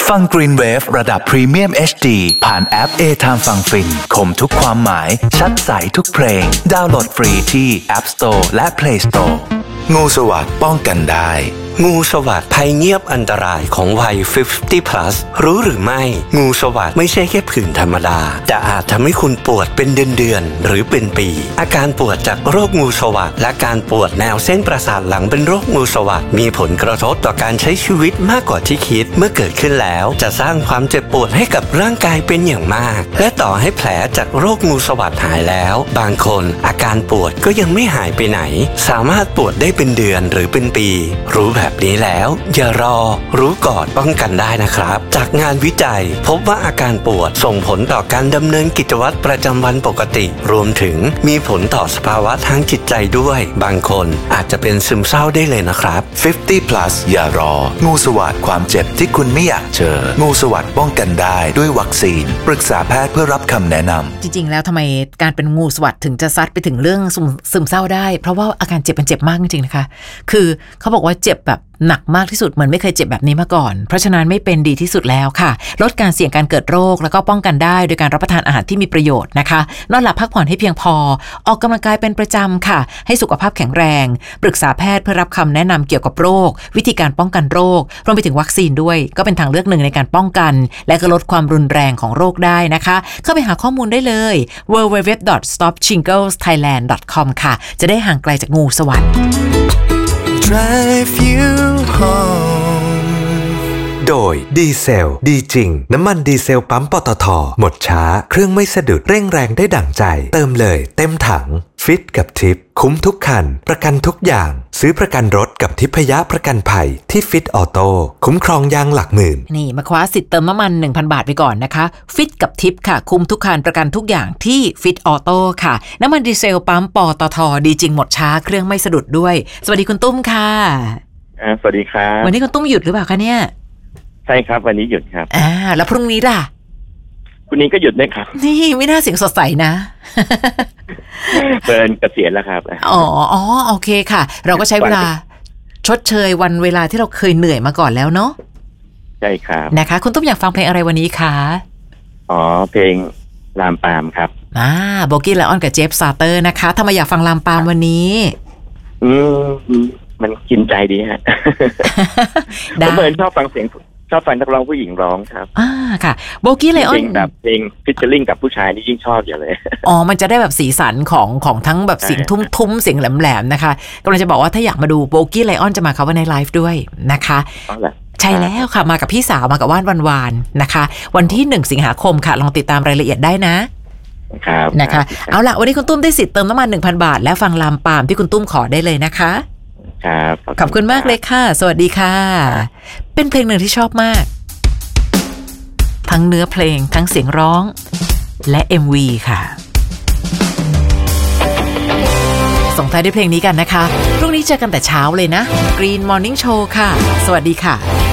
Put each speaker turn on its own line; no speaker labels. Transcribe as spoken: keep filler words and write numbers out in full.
ฟัง Green Wave ระดับ Premium เอช ดี ผ่านแอป A-Time ฟังฟินคมทุกความหมายชัดใสทุกเพลงดาวน์โหลดฟรีที่ App Store และ Play Store งูสวัสด์ป้องกันได้
งูสวัสด์ภัยเงียบอันตรายของวัย ห้าสิบ plus รู้หรือไม่งูสวัสด์ไม่ใช่แค่ผื่นธรรมดาแต่อาจทำให้คุณปวดเป็นเดือนๆหรือเป็นปีอาการปวดจากโรคงูสวัสด์และการปวดแนวเส้นประสาทหลังเป็นโรคงูสวัสด์มีผลกระทบต่อการใช้ชีวิตมากกว่าที่คิดเมื่อเกิดขึ้นแล้วจะสร้างความเจ็บปวดให้กับร่างกายเป็นอย่างมากและต่อให้แผลจากโรคงูสวัสด์หายแล้วบางคนอาการปวดก็ยังไม่หายไปไหนสามารถปวดได้เป็นเดือนหรือเป็นปีรู้แบบนี้แล้วอย่ารอรู้ก่อนป้องกันได้นะครับจากงานวิจัยพบว่าอาการปวดส่งผลต่อการดำเนินกิจวัตรประจำวันปกติรวมถึงมีผลต่อสภาวะทางจิตใจด้วยบางคนอาจจะเป็นซึมเศร้าได้เลยนะครับ
ห้าสิบ plus อย่ารองูสวัสด์ความเจ็บที่คุณไม่อยากเจองูสวัสด์ป้องกันได้ด้วยวัคซีนปรึกษาแพทย์เพื่อรับคำแนะนำ
จริงๆแล้วทำไมการเป็นงูสวัสด์ถึงจะซัดไปถึงเรื่องซึมเศร้าได้เพราะว่าอาการเจ็บมันเจ็บมากจริงๆนะคะคือเขาบอกว่าเจ็บแบบหนักมากที่สุดเหมือนไม่เคยเจ็บแบบนี้มาก่อนเพราะฉะนั้นไม่เป็นดีที่สุดแล้วค่ะลดการเสี่ยงการเกิดโรคแล้วก็ป้องกันได้โดยการรับประทานอาหารที่มีประโยชน์นะคะนอนหลับพักผ่อนให้เพียงพอออกกำลังกายเป็นประจำค่ะให้สุขภาพแข็งแรงปรึกษาแพทย์เพื่อรับคำแนะนำเกี่ยวกับโรควิธีการป้องกันโรครวมไปถึงวัคซีนด้วยก็เป็นทางเลือกหนึ่งในการป้องกันและก็ลดความรุนแรงของโรคได้นะคะเข้าไปหาข้อมูลได้เลย ดับเบิลยู ดับเบิลยู ดับเบิลยู ดอท สต็อป ชิงเกิลส์ ไทยแลนด์ ดอท คอม ค่ะจะได้ห่างไกลจากงูสวัสด์
Drive you home
โดยดีเซลดีจริงน้ำมันดีเซลปั๊มปตท.หมดช้าเครื่องไม่สะดุดเร่งแรงได้ดั่งใจเติมเลยเต็มถังฟิตกับทิปคุ้มทุกคันประกันทุกอย่างซื้อประกันรถกับทิพยประกันภัยที่ฟิตออโต้คุ้มครองยางหลักหมื่น
นี่มาคว้าสิทธิ์เติมน้ำมัน หนึ่งพัน บาทไปก่อนนะคะฟิตกับทิปค่ะคุ้มทุกคันประกันทุกอย่างที่ฟิตออโต้ค่ะน้ำมันดีเซลปั๊มปตท.ดีจริงหมดช้าเครื่องไม่สะดุดด้วยสวัสดีคุณตุ้มค่ะ
อ่าสวัสดีครับ
วันนี้คุณตุ้มหยุดหรือเปล่าคะเนี่ย
ใช่ครับวันนี้หยุดครับ
อ่าแล้วพรุ่งนี้ล่ะ
พรุ่งนี้ก็หยุดด้วยครับ
นี่ไม่น่าเสียงสดใสนะ
เปิดเกษียณแล้วครับ
อ๋ออ๋อโอเคค่ะเราก็ใช้เวลาชดเชยวันเวลาที่เราเคยเหนื่อยมาก่อนแล้วเนาะ
ใช่ครับ
นะคะคุณตุ้มอยากฟังเพลงอะไรวันนี้คะ
อ๋อเพลงลามปามครับ
อ่าโบกี้ไลออนกับเจฟซาเตอร์นะคะทำไมอยากฟังลามปามวันนี้
อืมมันกินใจดีฮะผมเปิดชอบฟังเสียงชอบฟังนักร้องผู้หญิงร้องครับ
อ่าค่ะโบกี้ไลออน
แบบเพลงฟิชเชอร์ลิงกับผู้ชายนี่ยิ่งชอบอย่างเลย
อ๋อมันจะได้แบบสีสันของของทั้งแบบเสียงทุ้มๆเสียงแหลมๆนะคะกำลังจะบอกว่าถ้าอยากมาดูโบกี้ไลออนจะมาเขาว่าในไลฟ์ด้วยนะคะใช่แล้วค่ะมากับพี่สาวมากับว่านวันวานนะคะวันที่หนึ่งสิงหาคมค่ะลองติดตามรายละเอียดได้นะครับนะคะเอาล่ะวันนี้คุณตุ้มได้สิทธิ์เติมน้ำมัน หนึ่งพัน บาทและฟังลามปามที่คุณตุ้มขอได้เลยนะคะ
ครับ
ขอบคุณมากเลยค่ะสวัสดีค่ะเป็นเพลงหนึ่งที่ชอบมากทั้งเนื้อเพลงทั้งเสียงร้องและ เอ็ม วี ค่ะส่งท้ายด้วยเพลงนี้กันนะคะพรุ่งนี้เจอกันแต่เช้าเลยนะ Green Morning Show ค่ะสวัสดีค่ะ